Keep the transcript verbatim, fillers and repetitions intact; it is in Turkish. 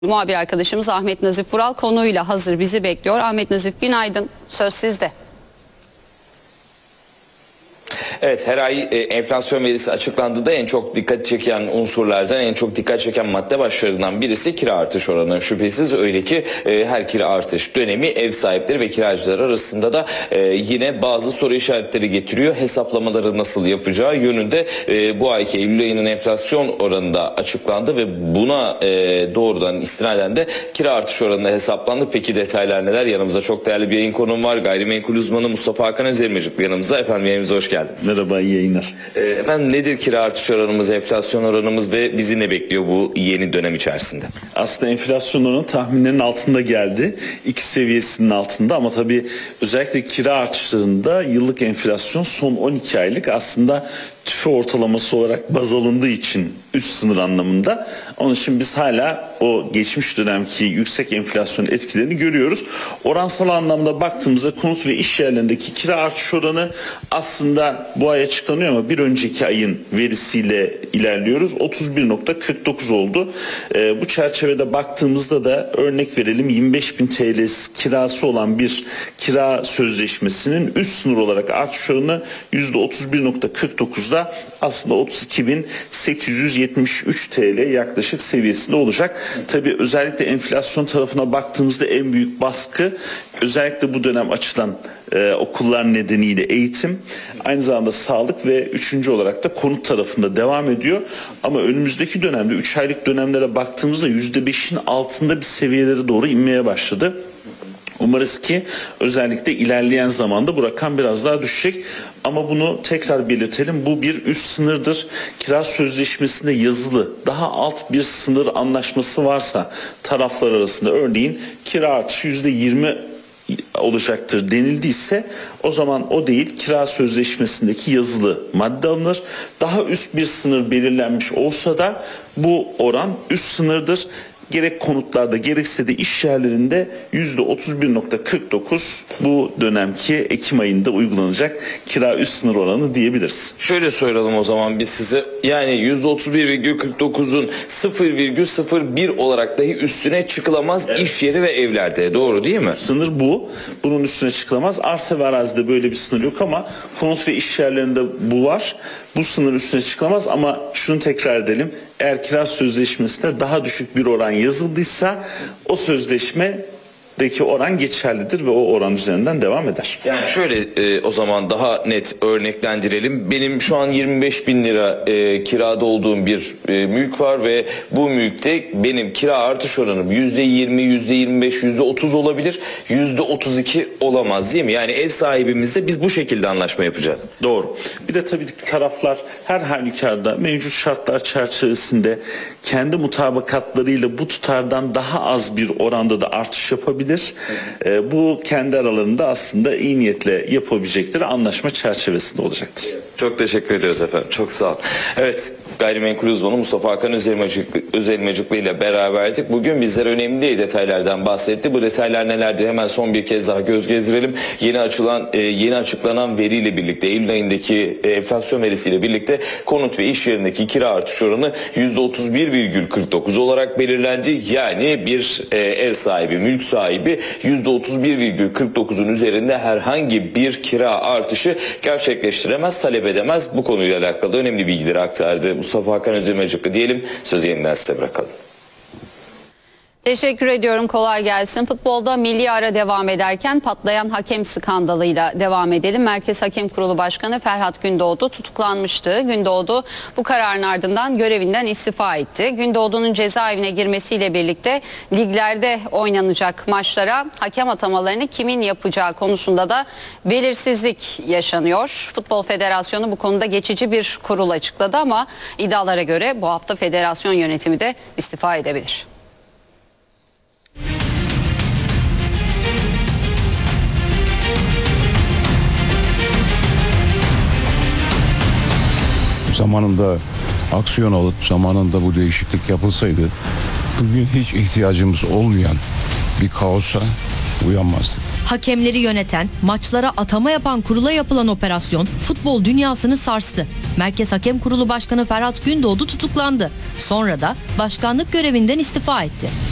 Muhabir arkadaşımız Ahmet Nazif Vural konuyla hazır, bizi bekliyor. Ahmet Nazif, günaydın, söz sizde. Evet, her ay e, enflasyon verisi açıklandığında en çok dikkat çeken unsurlardan, en çok dikkat çeken madde başlarından birisi kira artış oranı. Şüphesiz öyle ki e, her kira artış dönemi ev sahipleri ve kiracılar arasında da e, yine bazı soru işaretleri getiriyor. Hesaplamaları nasıl yapacağı yönünde e, bu ayki Eylül ayının enflasyon oranı da açıklandı ve buna e, doğrudan istinaden de kira artış oranı da hesaplandı. Peki detaylar neler? Yanımızda çok değerli bir yayın konuğum var. Gayrimenkul uzmanı Mustafa Hakan Özermecikli yanımızda. Efendim, yayınımıza hoş geldiniz. Merhaba, iyi yayınlar. Efendim, nedir kira artış oranımız, enflasyon oranımız ve bizi ne bekliyor bu yeni dönem içerisinde? Aslında enflasyon oranı tahminlerin altında geldi. İki seviyesinin altında ama tabii özellikle kira artışlarında yıllık enflasyon son on iki aylık aslında tüfe ortalaması olarak baz alındığı için üst sınır anlamında. Onun için biz hala o geçmiş dönemki yüksek enflasyon etkilerini görüyoruz. Oransal anlamda baktığımızda konut ve iş yerlerindeki kira artış oranı aslında bu ay açıklanıyor ama bir önceki ayın verisiyle ilerliyoruz. otuz bir nokta kırk dokuz oldu. Ee, bu çerçevede baktığımızda da örnek verelim, yirmi beş bin T L kirası olan bir kira sözleşmesinin üst sınır olarak artış oranı yüzde otuz bir nokta kırk dokuzda aslında otuz iki bin sekiz yüz yetmiş üç T L yaklaşık seviyesinde olacak. Tabii özellikle enflasyon tarafına baktığımızda en büyük baskı özellikle bu dönem açılan e, okullar nedeniyle eğitim, aynı zamanda sağlık ve üçüncü olarak da konut tarafında devam ediyor. Ama önümüzdeki dönemde üç aylık dönemlere baktığımızda yüzde beşin altında bir seviyelere doğru inmeye başladı. Umarız ki özellikle ilerleyen zamanda bu rakam biraz daha düşecek. Ama bunu tekrar belirtelim, bu bir üst sınırdır. Kira sözleşmesinde yazılı daha alt bir sınır anlaşması varsa taraflar arasında, örneğin kira artışı yüzde yirmi olacaktır denildiyse, o zaman o değil, kira sözleşmesindeki yazılı madde alınır. Daha üst bir sınır belirlenmiş olsa da bu oran üst sınırdır. Gerek konutlarda gerekse de iş yerlerinde yüzde otuz bir nokta kırk dokuz bu dönemki Ekim ayında uygulanacak kira üst sınır oranı diyebiliriz. Şöyle soralım o zaman biz size, yani yüzde otuz bir virgül kırk dokuzun sıfır virgül sıfır bir olarak dahi üstüne çıkılamaz, evet, iş yeri ve evlerde, doğru değil mi? Sınır bu. Bunun üstüne çıkılamaz. Arsa ve arazide böyle bir sınır yok ama konut ve iş yerlerinde bu var. Bu sınır üstüne çıkılamaz ama şunu tekrar edelim. Eğer kira sözleşmesinde daha düşük bir oran yazıldıysa o sözleşmedeki oran geçerlidir ve o oran üzerinden devam eder. Yani şöyle e, o zaman daha net örneklendirelim. Benim şu an yirmi beş bin lira e, kirada olduğum bir e, mülk var ve bu mülkte benim kira artış oranım yüzde yirmi, yüzde yirmi beş, yüzde otuz olabilir. yüzde otuz iki olamaz, değil mi? Yani ev sahibimizle biz bu şekilde anlaşma yapacağız. Doğru. Bir de tabii ki taraflar her halükarda mevcut şartlar çerçevesinde kendi mutabakatlarıyla bu tutardan daha az bir oranda da artış yapabilir. Ee, bu kendi aralarında aslında iyi niyetle yapabilecekleri anlaşma çerçevesinde olacaktır. Çok teşekkür ediyoruz efendim. Çok sağ olun. Evet, gayrimenkul uzmanı Mustafa Hakan Özermecikli ile beraberdik. Bugün bizlere önemli detaylardan bahsetti. Bu detaylar nelerdi? Hemen son bir kez daha göz gezdirelim. Yeni açılan, yeni açıklanan veriyle birlikte, Eylül ayındaki enflasyon verisiyle birlikte konut ve iş yerindeki kira artış oranı yüzde otuz bir virgül kırk dokuz olarak belirlendi. Yani bir ev sahibi, mülk sahibi yüzde otuz bir virgül kırk dokuzun üzerinde herhangi bir kira artışı gerçekleştiremez, talep edemez. Bu konuyla alakalı önemli bilgileri aktardı Mustafa Hakan Özermecikli diyelim. Sözü yeniden size bırakalım. Teşekkür ediyorum, kolay gelsin. Futbolda milli ara devam ederken patlayan hakem skandalıyla devam edelim. Merkez Hakem Kurulu Başkanı Ferhat Gündoğdu tutuklanmıştı. Gündoğdu bu kararın ardından görevinden istifa etti. Gündoğdu'nun cezaevine girmesiyle birlikte liglerde oynanacak maçlara hakem atamalarını kimin yapacağı konusunda da belirsizlik yaşanıyor. Futbol Federasyonu bu konuda geçici bir kurul açıkladı ama iddialara göre bu hafta federasyon yönetimi de istifa edebilir. Zamanında aksiyon alıp zamanında bu değişiklik yapılsaydı bugün hiç ihtiyacımız olmayan bir kaosa uyanmazdık. Hakemleri yöneten, maçlara atama yapan kurula yapılan operasyon futbol dünyasını sarstı. Merkez Hakem Kurulu Başkanı Ferhat Gündoğdu tutuklandı. Sonra da başkanlık görevinden istifa etti.